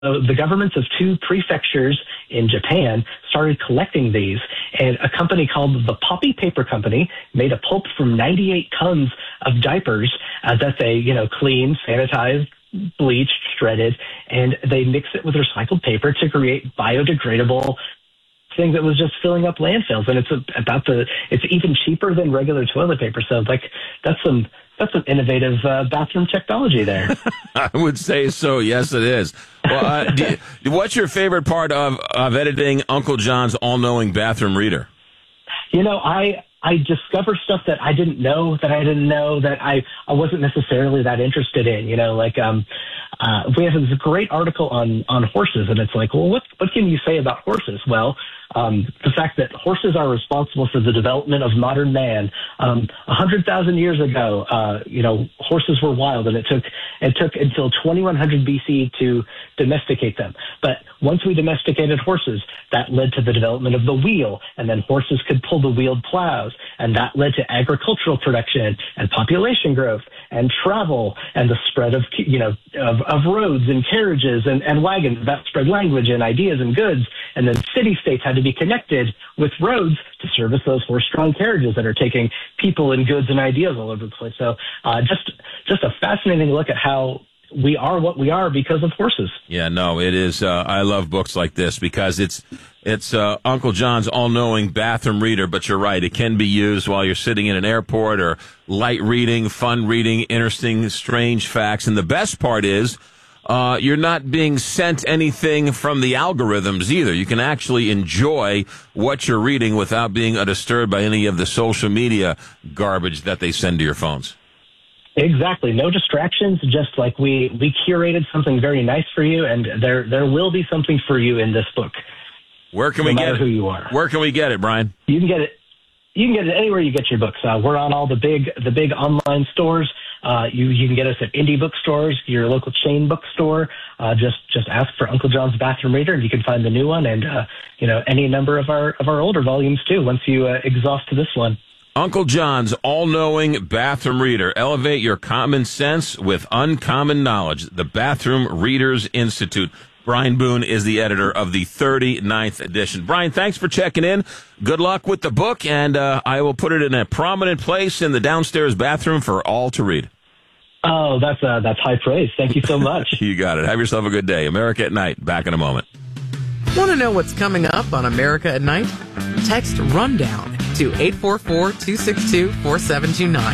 So the governments of 2 prefectures in Japan started collecting these, and a company called the Poppy Paper Company made a pulp from 98 tons of diapers that they, cleaned, sanitized, bleached, shredded, and they mixed it with recycled paper to create biodegradable thing that was just filling up landfills. And it's even cheaper than regular toilet paper. So that's some innovative bathroom technology there. I would say so. Yes, it is. Well, what's your favorite part of editing Uncle John's all-knowing bathroom reader? I discover stuff that I didn't know that I wasn't necessarily that interested in. We have this great article on horses, and it's like, well, what can you say about horses? Well, the fact that horses are responsible for the development of modern man. 100,000 years ago, horses were wild, and it took until 2100 BC to domesticate them. But once we domesticated horses, that led to the development of the wheel, and then horses could pull the wheeled plows, and that led to agricultural production and population growth and travel and the spread of roads and carriages and wagons. That spread language and ideas and goods, and then city-states had to be connected with roads to service those horse-drawn carriages that are taking people and goods and ideas all over the place. So just a fascinating look at how we are what we are because of horses. Yeah, no, it is. I love books like this because it's Uncle John's all-knowing bathroom reader, but you're right. It can be used while you're sitting in an airport or light reading, fun reading, interesting, strange facts. And the best part is you're not being sent anything from the algorithms either. You can actually enjoy what you're reading without being disturbed by any of the social media garbage that they send to your phones. Exactly. No distractions, just like we curated something very nice for you, and there will be something for you in this book. Where can we get it? Who you are. Where can we get it, Brian? You can get it anywhere you get your books. We're on all the big online stores. You can get us at indie bookstores, your local chain bookstore. Just ask for Uncle John's Bathroom Reader, and you can find the new one, and any number of our older volumes too. Once you exhaust this one. Uncle John's all-knowing bathroom reader. Elevate your common sense with uncommon knowledge. The Bathroom Readers Institute. Brian Boone is the editor of the 39th edition. Brian, thanks for checking in. Good luck with the book, and I will put it in a prominent place in the downstairs bathroom for all to read. Oh, that's high praise. Thank you so much. You got it. Have yourself a good day. America at Night. Back in a moment. Want to know what's coming up on America at Night? Text RUNDOWN to 844-262-4729.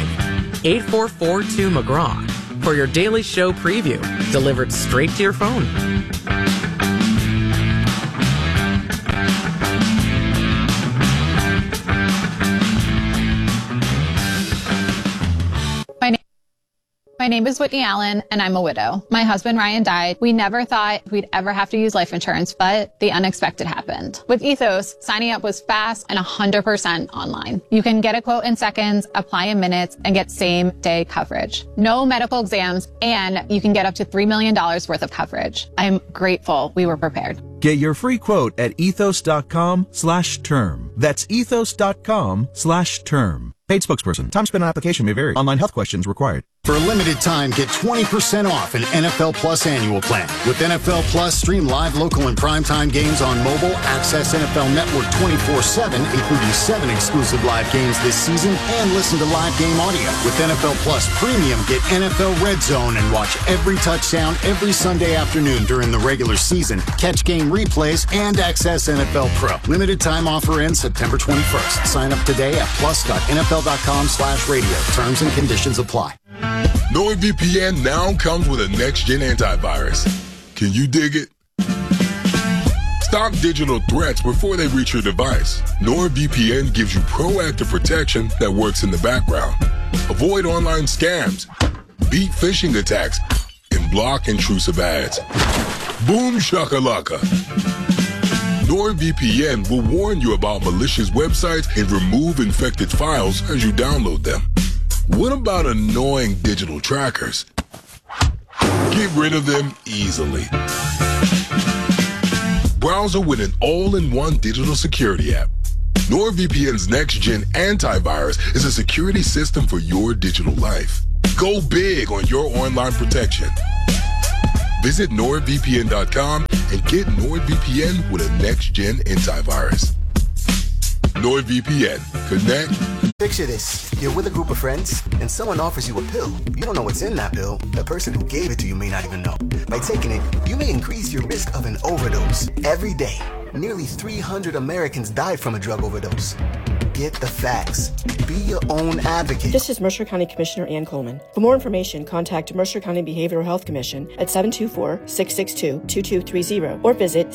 844-2McGraw for your daily show preview, delivered straight to your phone. My name is Whitney Allen, and I'm a widow. My husband, Ryan, died. We never thought we'd ever have to use life insurance, but the unexpected happened. With Ethos, signing up was fast and 100% online. You can get a quote in seconds, apply in minutes, and get same-day coverage. No medical exams, and you can get up to $3 million worth of coverage. I'm grateful we were prepared. Get your free quote at ethos.com/term. That's ethos.com/term. Paid spokesperson. Time spent on application may vary. Online health questions required. For a limited time, get 20% off an NFL Plus annual plan. With NFL Plus, stream live, local, and primetime games on mobile. Access NFL Network 24/7, including 7 exclusive live games this season, and listen to live game audio. With NFL Plus Premium, get NFL Red Zone and watch every touchdown every Sunday afternoon during the regular season. Catch game replays and access NFL Pro. Limited time offer ends September 21st. Sign up today at plus.nfl.com/radio. Terms and conditions apply. NordVPN now comes with a next-gen antivirus. Can you dig it? Stop digital threats before they reach your device. NordVPN gives you proactive protection that works in the background. Avoid online scams, beat phishing attacks, and block intrusive ads. Boom shakalaka. NordVPN will warn you about malicious websites and remove infected files as you download them. What about annoying digital trackers? Get rid of them easily. Browser with an all-in-one digital security app. NordVPN's next-gen antivirus is a security system for your digital life. Go big on your online protection. Visit NordVPN.com and get NordVPN with a next-gen antivirus. NordVPN. Connect. Picture this. You're with a group of friends, and someone offers you a pill. You don't know what's in that pill. The person who gave it to you may not even know. By taking it, you may increase your risk of an overdose. Every day, nearly 300 Americans died from a drug overdose. Get the facts. Be your own advocate. This is Mercer County Commissioner Ann Coleman. For more information, contact Mercer County Behavioral Health Commission at 724-662-2230 or visit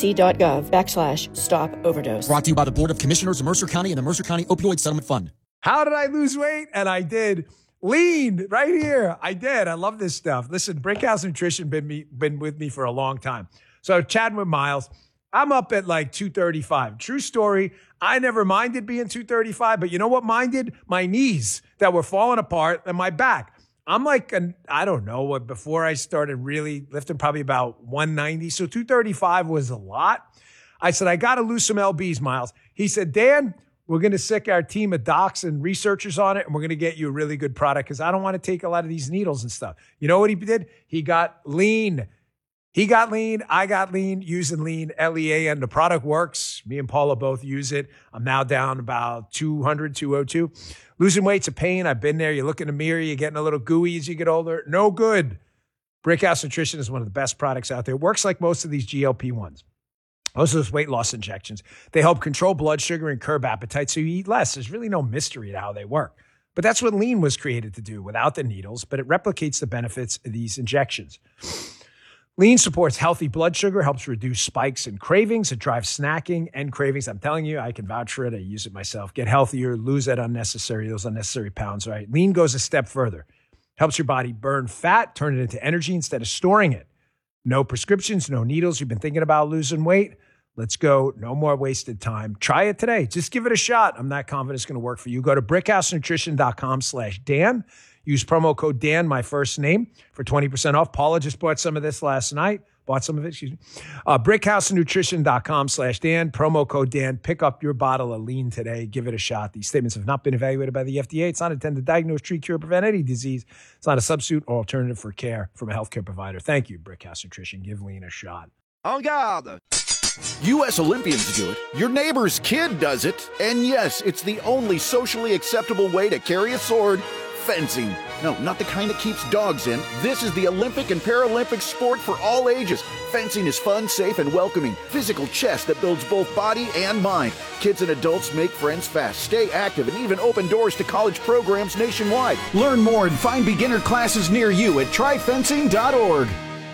cdc.gov/stop-overdose. Brought to you by the Board of Commissioners of Mercer County and the Mercer County Opioid Settlement Fund. How did I lose weight? And I did. Lean right here. I did. I love this stuff. Listen, Brickhouse Nutrition been with me for a long time. So chatting with Miles, I'm up at like 235. True story. I never minded being 235, but you know what minded? My knees that were falling apart and my back. I'm like, I don't know what, before I started really lifting, probably about 190. So 235 was a lot. I said, I got to lose some LBs, Miles. He said, Dan, we're going to sick our team of docs and researchers on it, and we're going to get you a really good product because I don't want to take a lot of these needles and stuff. You know what he did? He got lean. He got lean. I got lean, using lean, Lean. The product works. Me and Paula both use it. I'm now down about 200, 202. Losing weight's a pain. I've been there. You look in the mirror, you're getting a little gooey as you get older. No good. Brickhouse Nutrition is one of the best products out there. It works like most of these GLP-1s. Most of those weight loss injections. They help control blood sugar and curb appetite so you eat less. There's really no mystery to how they work. But that's what lean was created to do without the needles, but it replicates the benefits of these injections. Lean supports healthy blood sugar, helps reduce spikes and cravings. It drives snacking and cravings. I'm telling you, I can vouch for it. I use it myself. Get healthier, lose those unnecessary pounds, right? Lean goes a step further. Helps your body burn fat, turn it into energy instead of storing it. No prescriptions, no needles. You've been thinking about losing weight? Let's go. No more wasted time. Try it today. Just give it a shot. I'm not confident it's going to work for you. Go to brickhousenutrition.com/Dan. Use promo code Dan, my first name, for 20% off. Paula just bought some of this last night. Brickhousenutrition.com/Dan. Promo code Dan. Pick up your bottle of lean today. Give it a shot. These statements have not been evaluated by the FDA. It's not intended to diagnose, treat, cure, prevent any disease. It's not a substitute or alternative for care from a healthcare provider. Thank you, Brickhouse Nutrition. Give lean a shot. En garde! U.S. Olympians do it. Your neighbor's kid does it. And yes, it's the only socially acceptable way to carry a sword. Fencing. No, not the kind that keeps dogs in. This is the Olympic and Paralympic sport for all ages. Fencing is fun, safe, and welcoming. Physical chess that builds both body and mind. Kids and adults make friends fast, stay active, and even open doors to college programs nationwide. Learn more and find beginner classes near you at tryfencing.org.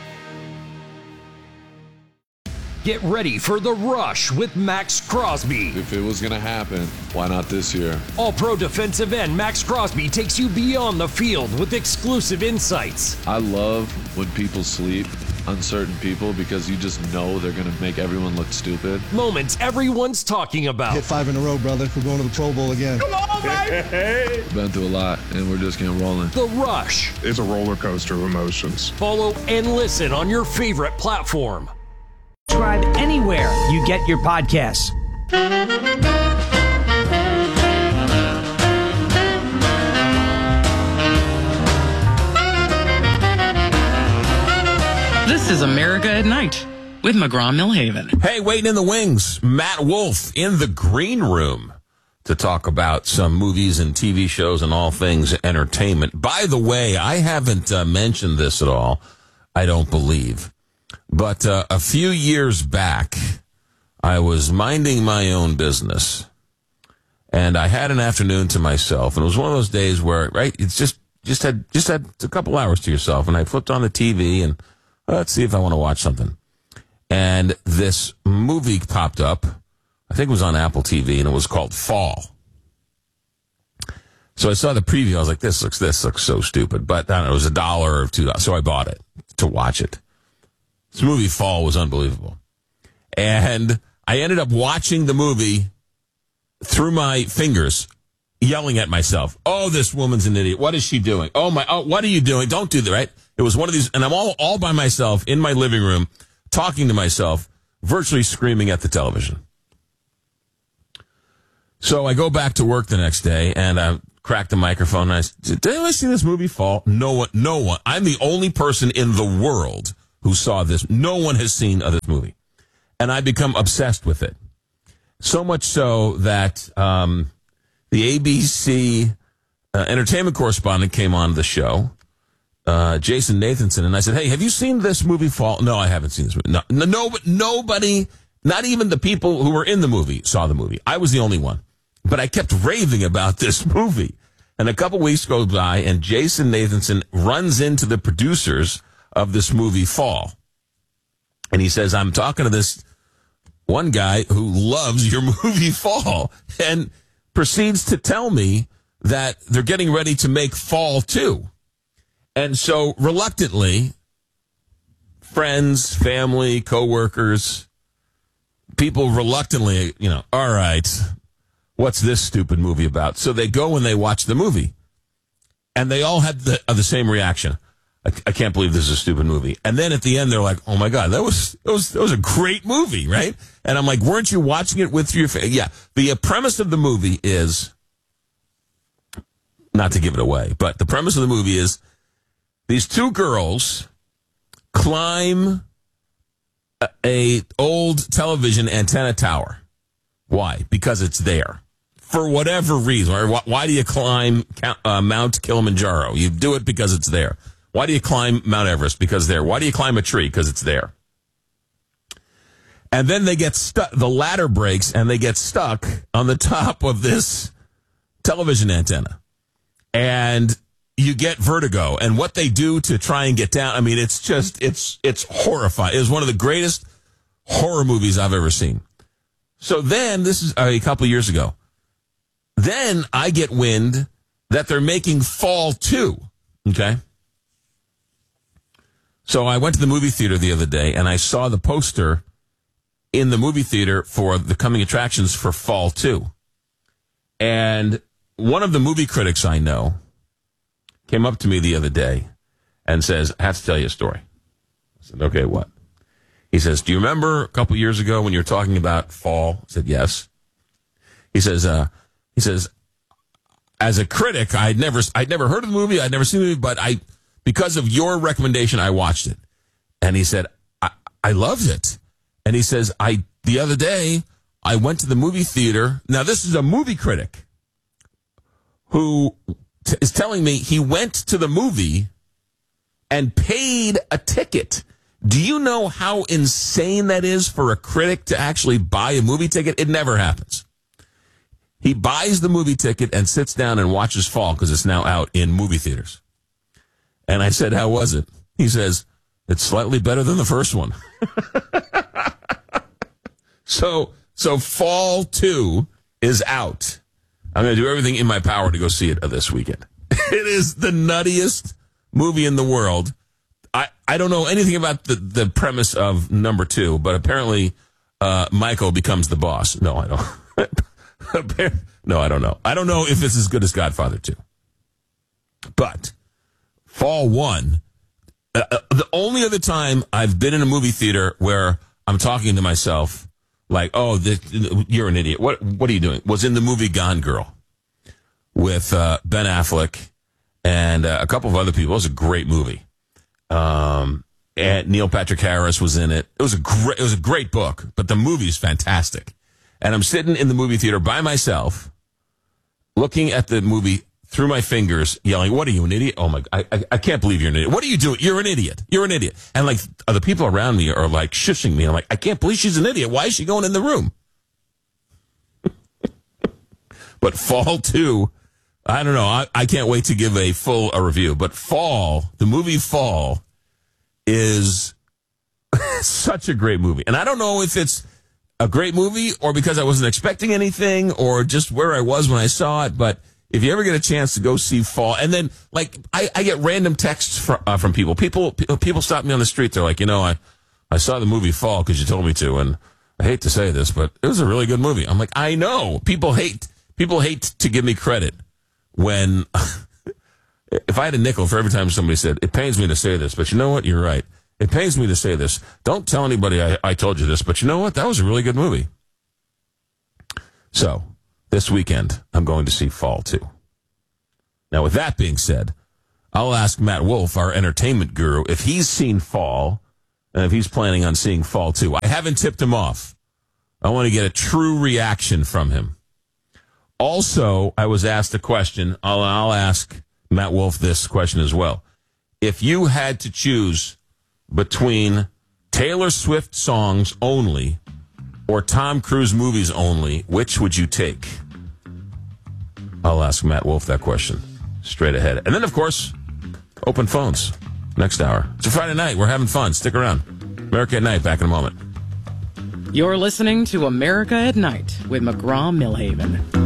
Get ready for The Rush with Max Crosby. If it was going to happen, why not this year? All-pro defensive end Max Crosby takes you beyond the field with exclusive insights. I love when people sleep on certain people because you just know they're going to make everyone look stupid. Moments everyone's talking about. Hit 5 in a row, brother. We're going to the Pro Bowl again. Come on, baby! We've been through a lot, and we're just getting rolling. The Rush. It's a roller coaster of emotions. Follow and listen on your favorite platform. Subscribe anywhere you get your podcasts. This is America at Night with McGraw-Millhaven. Hey, waiting in the wings, Matt Wolf in the green room to talk about some movies and TV shows and all things entertainment. By the way, I haven't mentioned this at all, I don't believe. But a few years back, I was minding my own business, and I had an afternoon to myself, and it was one of those days where, right, it's just had a couple hours to yourself, and I flipped on the TV, and let's see if I want to watch something. And this movie popped up. I think it was on Apple TV, and it was called Fall. So I saw the preview. I was like, this looks so stupid, but I don't know, it was $1 or $2, so I bought it to watch it. This movie, Fall, was unbelievable. And I ended up watching the movie through my fingers, yelling at myself. Oh, this woman's an idiot. What is she doing? Oh, what are you doing? Don't do that, right? It was one of these, and I'm all by myself in my living room, talking to myself, virtually screaming at the television. So I go back to work the next day, and I crack the microphone, and I said, did anyone see this movie, Fall? No one. I'm the only person in the world who saw this. No one has seen this movie. And I become obsessed with it. So much so that the ABC entertainment correspondent came on the show, Jason Nathanson, and I said, hey, have you seen this movie, Fall? No, I haven't seen this movie. No, nobody, not even the people who were in the movie saw the movie. I was the only one. But I kept raving about this movie. And a couple weeks go by, and Jason Nathanson runs into the producers of this movie, Fall. And he says, I'm talking to this one guy who loves your movie, Fall, and proceeds to tell me that they're getting ready to make Fall 2. And so, reluctantly, friends, family, coworkers, people reluctantly, all right, what's this stupid movie about? So they go and they watch the movie. And they all had the same reaction. I can't believe this is a stupid movie. And then at the end, they're like, oh, my God, that was a great movie, right? And I'm like, weren't you watching it with your family? Yeah. The premise of the movie is, not to give it away, but the premise of the movie is these two girls climb a old television antenna tower. Why? Because it's there. For whatever reason. Or why do you climb Mount Kilimanjaro? You do it because it's there. Why do you climb Mount Everest? Because it's there. Why do you climb a tree? Because it's there. And then they get stuck. The ladder breaks and they get stuck on the top of this television antenna. And you get vertigo. And what they do to try and get down, I mean, it's just, it's horrifying. It was one of the greatest horror movies I've ever seen. So then, this is a couple of years ago. Then I get wind that they're making Fall 2. Okay? So I went to the movie theater the other day, and I saw the poster in the movie theater for the coming attractions for Fall 2. And one of the movie critics I know came up to me the other day and says, I have to tell you a story. I said, okay, what? He says, do you remember a couple years ago when you were talking about Fall? I said, yes. He says, as a critic, I'd never heard of the movie, I'd never seen the movie, but because of your recommendation, I watched it. And he said, I loved it. And he says, the other day, I went to the movie theater. Now, this is a movie critic who is telling me he went to the movie and paid a ticket. Do you know how insane that is for a critic to actually buy a movie ticket? It never happens. He buys the movie ticket and sits down and watches Fall because it's now out in movie theaters. And I said, how was it? He says, it's slightly better than the first one. So Fall 2 is out. I'm going to do everything in my power to go see it this weekend. It is the nuttiest movie in the world. I don't know anything about the premise of number 2, but apparently Michael becomes the boss. No, I don't. No, I don't know. I don't know if it's as good as Godfather 2. But Fall 1, the only other time I've been in a movie theater where I'm talking to myself like, oh, you're an idiot. What are you doing? Was in the movie Gone Girl with Ben Affleck and a couple of other people. It was a great movie. And Neil Patrick Harris was in it. It was a great book, but the movie's fantastic. And I'm sitting in the movie theater by myself, looking at the movie through my fingers, yelling, what are you, an idiot? Oh my, I can't believe you're an idiot. What are you doing? You're an idiot. You're an idiot. And like, the people around me are like shushing me. I'm like, I can't believe she's an idiot. Why is she going in the room? But Fall 2, I don't know. I can't wait to give a full review. But Fall, the movie Fall, is such a great movie. And I don't know if it's a great movie or because I wasn't expecting anything or just where I was when I saw it. But if you ever get a chance to go see Fall, and then like I get random texts from people. People stop me on the street. They're like, I saw the movie Fall because you told me to, and I hate to say this, but it was a really good movie. I'm like, I know. People hate to give me credit when if I had a nickel for every time somebody said, it pains me to say this, but you know what? You're right. It pains me to say this. Don't tell anybody I told you this, but you know what? That was a really good movie. So, this weekend, I'm going to see Fall 2. Now, with that being said, I'll ask Matt Wolf, our entertainment guru, if he's seen Fall, and if he's planning on seeing Fall 2. I haven't tipped him off. I want to get a true reaction from him. Also, I was asked a question. I'll ask Matt Wolf this question as well. If you had to choose between Taylor Swift songs only or Tom Cruise movies only, which would you take? I'll ask Matt Wolf that question straight ahead. And then, of course, open phones next hour. It's a Friday night. We're having fun. Stick around. America at Night, back in a moment. You're listening to America at Night with McGraw-Milhaven.